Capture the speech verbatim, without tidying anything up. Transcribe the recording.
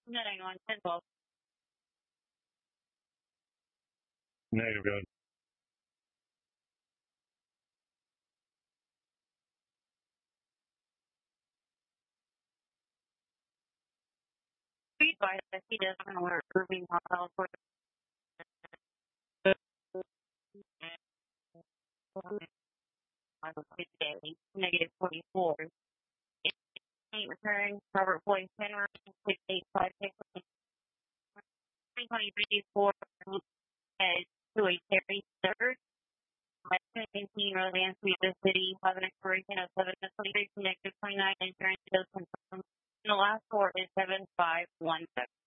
nine one, ten twelve. Negative, good. Be advised that he does not alert Irving Hotel for today. Negative forty-four. Eight return. Robert Boyce Henry. Six eight five six. Three twenty-three four. Edge. Two eight Terry third. Nineteen Roseanne Street, the city. Have an expiration of seven twenty-three. Negative twenty-nine. Insurance does confirm. And the last four is seven five one seven.